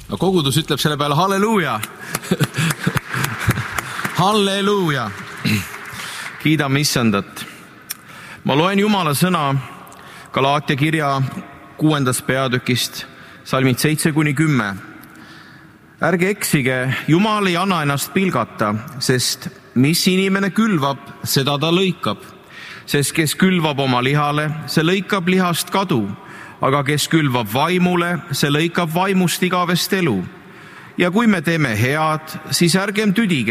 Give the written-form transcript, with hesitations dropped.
No, kogudus ütleb selle peale halleluuja. Halleluuja. Kiidame issandat. Ma loen Jumala sõna Galaatia kirja 6. peatükist, salmid 7-10. Ärge eksige, Jumal ei anna ennast pilgata, sest mis inimene külvab, seda ta lõikab. Sest kes külvab oma lihale, see lõikab lihast kadu, aga kes külvab vaimule, see lõikab vaimust igavest elu. Ja kui me teeme head, siis ärgem tüdige